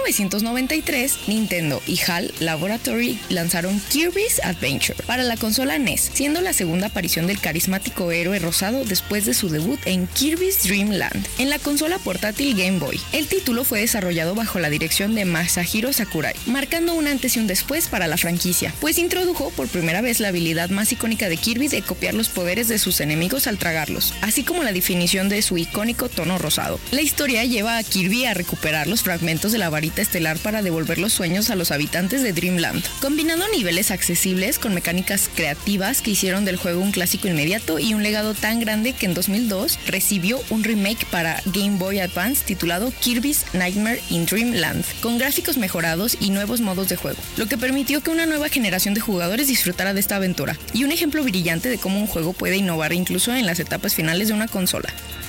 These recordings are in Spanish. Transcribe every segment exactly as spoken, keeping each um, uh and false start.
novecientos noventa y tres, Nintendo y H A L Laboratory lanzaron Kirby's Adventure para la consola N E S, siendo la segunda aparición del carismático héroe rosado después de su debut en Kirby's Dream Land en la consola portátil Game Boy. El título fue desarrollado bajo la dirección de Masahiro Sakurai, marcando un antes y un después para la franquicia, pues introdujo por primera vez la habilidad más icónica de Kirby de copiar los poderes de sus enemigos al tragarlos, así como la definición de su icónico tono rosado. La historia lleva a Kirby a recuperar los fragmentos de la varita estelar para devolver los sueños a los habitantes de Dreamland, combinando niveles accesibles con mecánicas creativas que hicieron del juego un clásico inmediato y un legado tan grande que en dos mil dos recibió un remake para Game Boy Advance titulado Kirby's Nightmare in Dreamland, con gráficos mejorados y nuevos modos de juego, lo que permitió que una nueva generación de jugadores disfrutara de esta aventura, y un ejemplo brillante de cómo un juego puede innovar incluso en las etapas finales de una consola.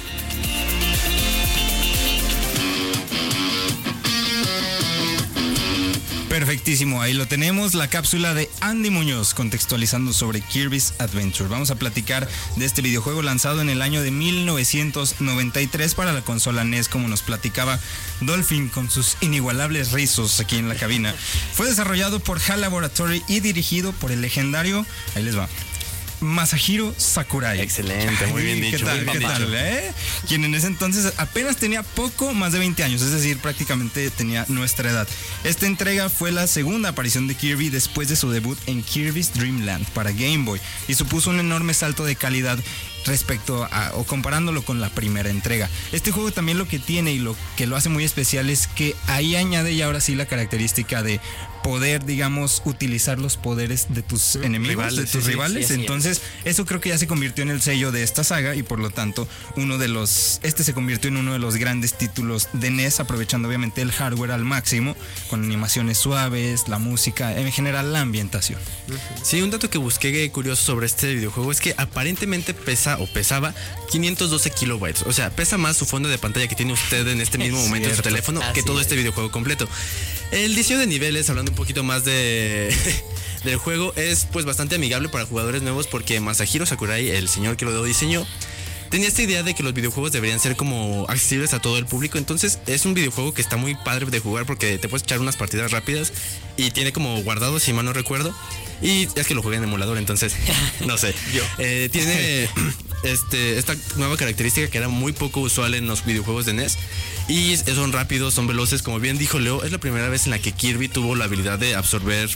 Perfectísimo, ahí lo tenemos, la cápsula de Andy Muñoz contextualizando sobre Kirby's Adventure. Vamos a platicar de este videojuego lanzado en el año de mil novecientos noventa y tres para la consola N E S, como nos platicaba Dolphin con sus inigualables rizos aquí en la cabina. Fue desarrollado por H A L Laboratory y dirigido por el legendario, ahí les va, Masahiro Sakurai. Excelente, muy bien dicho. ¿Qué tal? ¿Qué tal eh? Quien en ese entonces apenas tenía poco más de veinte años, es decir, prácticamente tenía nuestra edad. Esta entrega fue la segunda aparición de Kirby después de su debut en Kirby's Dream Land para Game Boy y supuso un enorme salto de calidad respecto a, o comparándolo con la primera entrega. Este juego también lo que tiene y lo que lo hace muy especial es que ahí añade ya ahora sí la característica de poder, digamos, utilizar los poderes de tus sí, enemigos, rivales, de tus sí, rivales. Sí, Entonces, eso creo que ya se convirtió en el sello de esta saga y por lo tanto, uno de los, este se convirtió en uno de los grandes títulos de N E S, aprovechando obviamente el hardware al máximo, con animaciones suaves, la música, en general la ambientación. Sí, un dato que busqué curioso sobre este videojuego es que aparentemente pesa o pesaba quinientos doce kilobytes, o sea, pesa más su fondo de pantalla que tiene usted en este mismo momento en su teléfono que todo este videojuego completo. El diseño de niveles, hablando un poquito más de del juego, es pues bastante amigable para jugadores nuevos porque Masahiro Sakurai, el señor que lo diseñó, tenía esta idea de que los videojuegos deberían ser como accesibles a todo el público. Entonces es un videojuego que está muy padre de jugar porque te puedes echar unas partidas rápidas y tiene como guardado, si mal no recuerdo, y es que lo jugué en emulador, entonces no sé. Yo. Eh, tiene este, esta nueva característica que era muy poco usual en los videojuegos de N E S. Y son rápidos, son veloces, como bien dijo Leo, es la primera vez en la que Kirby tuvo la habilidad de absorber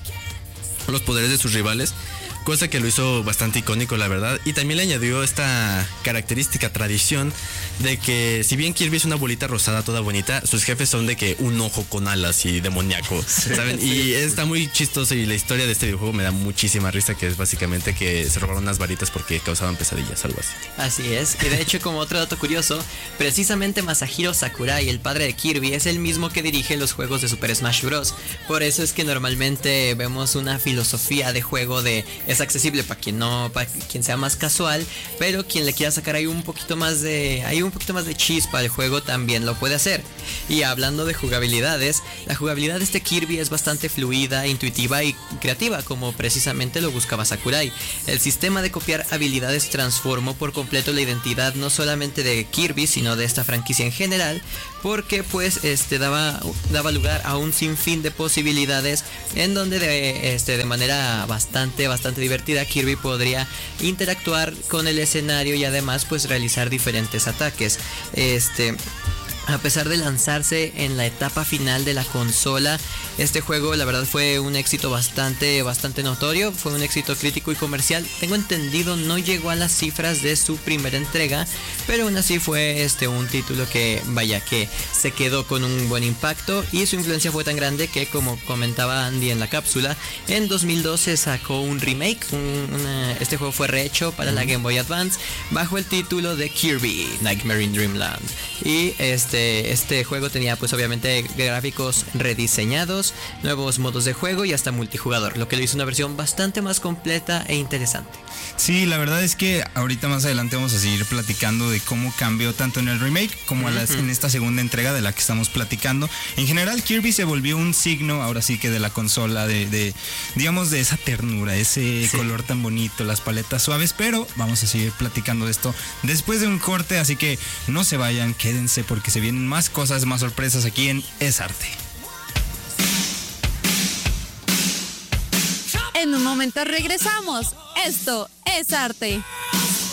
los poderes de sus rivales, cosa que lo hizo bastante icónico, la verdad. Y también le añadió esta característica, tradición, de que si bien Kirby es una bolita rosada toda bonita, sus jefes son de que un ojo con alas y demoníaco, ¿saben? Y está muy chistoso y la historia de este videojuego me da muchísima risa, que es básicamente que se robaron unas varitas porque causaban pesadillas, algo así. Así es, y de hecho, como otro dato curioso, precisamente Masahiro Sakurai, el padre de Kirby, es el mismo que dirige los juegos de Super Smash Bros. Por eso es que normalmente vemos una filosofía de juego de es accesible para quien no, para quien sea más casual, pero quien le quiera sacar ahí un poquito más de, hay un poquito más de chispa al juego también lo puede hacer. Y hablando de jugabilidades, la jugabilidad de este Kirby es bastante fluida, intuitiva y creativa, como precisamente lo buscaba Sakurai. El sistema de copiar habilidades transformó por completo la identidad no solamente de Kirby, sino de esta franquicia en general, porque pues este daba, daba lugar a un sinfín de posibilidades en donde de, este, de manera bastante, bastante divertida Kirby podría interactuar con el escenario y además pues realizar diferentes ataques. Este... A pesar de lanzarse en la etapa final de la consola, este juego la verdad fue un éxito bastante, bastante notorio, fue un éxito crítico y comercial. Tengo entendido no llegó a las cifras de su primera entrega, pero aún así fue este un título que vaya que se quedó con un buen impacto y su influencia fue tan grande que, como comentaba Andy en la cápsula, en dos mil doce sacó un remake, un, una, este juego fue rehecho para la Game Boy Advance bajo el título de Kirby Nightmare in Dreamland y este Este juego tenía pues obviamente gráficos rediseñados, nuevos modos de juego y hasta multijugador, lo que lo hizo una versión bastante más completa e interesante. Sí, la verdad es que ahorita más adelante vamos a seguir platicando de cómo cambió tanto en el remake como uh-huh. a las, en esta segunda entrega de la que estamos platicando. En general, Kirby se volvió un signo, ahora sí que de la consola, de, de digamos de esa ternura, ese sí. color tan bonito, las paletas suaves, pero vamos a seguir platicando de esto después de un corte, así que no se vayan, quédense porque se vienen más cosas, más sorpresas aquí en Es Arte. En un momento regresamos. Esto es arte.